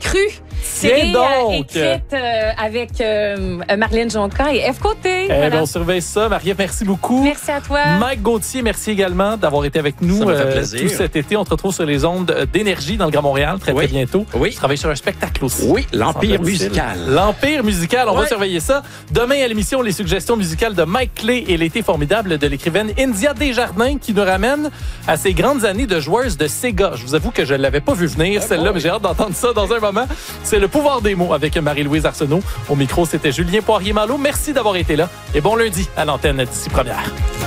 cru. Tiens donc! Écrite avec Marlène Jonca et F. Côté. Voilà. On surveille ça. Marie-Ève, merci beaucoup. Merci à toi. Mike Gauthier, merci également d'avoir été avec nous tout cet été. On te retrouve sur les ondes d'Énergie dans le Grand Montréal très bientôt. Oui. Tu travailles sur un spectacle aussi. Oui, l'Empire musical. L'Empire musical, on va surveiller ça. Demain à l'émission, les suggestions musicales de Mike Clay et l'été formidable de l'écrivaine India Desjardins qui nous ramène à ses grandes années de joueuse de Sega. Je vous avoue que je ne l'avais pas vu venir, celle-là, mais j'ai hâte d'entendre ça dans un moment. C'est le pouvoir des mots avec Marie-Louise Arsenault. Au micro, c'était Julien Poirier-Malo. Merci d'avoir été là et bon lundi à l'antenne d'ici première.